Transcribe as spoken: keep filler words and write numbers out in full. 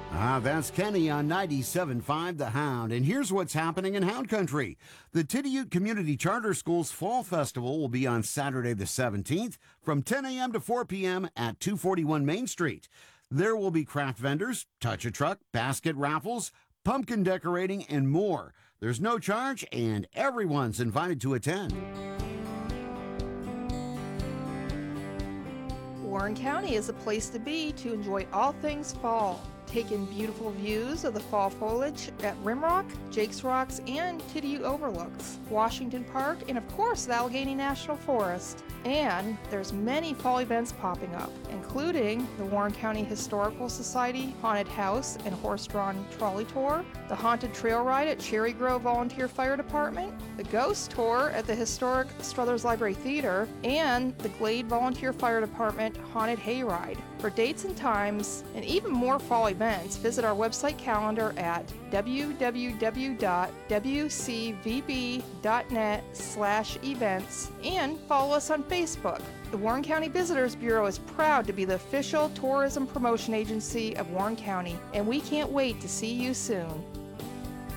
Ah, that's Kenny on ninety-seven point five The Hound. And here's what's happening in Hound Country. The Tidiute Community Charter School's Fall Festival will be on Saturday the seventeenth from ten a.m. to four p.m. at two forty-one Main Street. There will be craft vendors, touch-a-truck, basket raffles, pumpkin decorating, and more. There's no charge, and everyone's invited to attend. Warren County is a place to be to enjoy all things fall. Take in beautiful views of the fall foliage at Rimrock, Jake's Rocks, and Tidiute Overlooks, Washington Park, and of course the Allegheny National Forest. And there's many fall events popping up, including the Warren County Historical Society Haunted House and Horse-Drawn Trolley Tour, the Haunted Trail Ride at Cherry Grove Volunteer Fire Department, the Ghost Tour at the historic Struthers Library Theater, and the Glade Volunteer Fire Department Haunted Hayride. For dates and times, and even more fall events, visit our website calendar at w w w dot w c v b dot net slash events and follow us on Facebook. The Warren County Visitors Bureau is proud to be the official tourism promotion agency of Warren County, and we can't wait to see you soon.